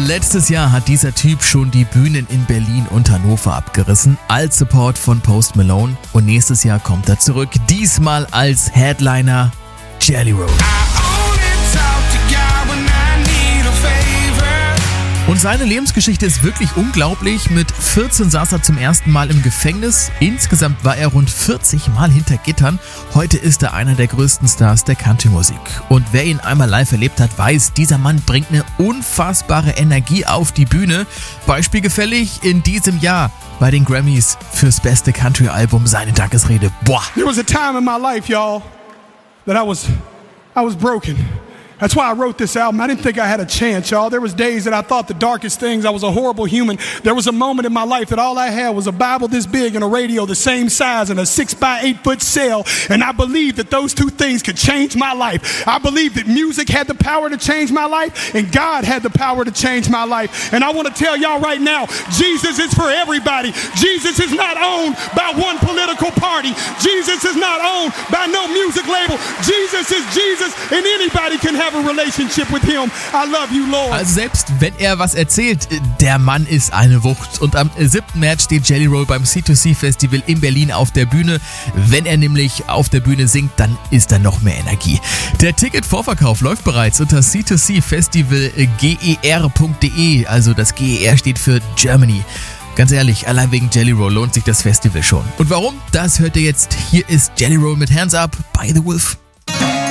Letztes Jahr hat dieser Typ schon die Bühnen in Berlin und Hannover abgerissen, als Support von Post Malone. Und nächstes Jahr kommt er zurück, diesmal als Headliner Jelly Roll. Und seine Lebensgeschichte ist wirklich unglaublich. Mit 14 saß er zum ersten Mal im Gefängnis. Insgesamt war er rund 40 Mal hinter Gittern. Heute ist er einer der größten Stars der Country-Musik. Und wer ihn einmal live erlebt hat, weiß, dieser Mann bringt eine unfassbare Energie auf die Bühne. Beispielgefällig in diesem Jahr bei den Grammys fürs beste Country-Album seine Dankesrede. Boah! There was a time in my life, y'all, that I was broken. That's why I wrote this album. I didn't think I had a chance, y'all. There was days that I thought the darkest things. I was a horrible human. There was a moment in my life that all I had was a Bible this big and a radio the same size and a 6x8 cell. And I believed that those two things could change my life. I believed that music had the power to change my life and God had the power to change my life. And I want to tell y'all right now, Jesus is for everybody. Jesus is not owned by one political party. Jesus is not owned by no music label. Jesus is Jesus and anybody can have a relationship with him. I love you, Lord. Also selbst wenn er was erzählt, der Mann ist eine Wucht. Und am 7. März steht Jelly Roll beim C2C Festival in Berlin auf der Bühne. Wenn er nämlich auf der Bühne singt, dann ist da noch mehr Energie. Der Ticketvorverkauf läuft bereits unter c2cfestivalger.de. Also das GER steht für Germany. Ganz ehrlich, allein wegen Jelly Roll lohnt sich das Festival schon. Und warum? Das hört ihr jetzt. Hier ist Jelly Roll mit Hands Up by The Wolf.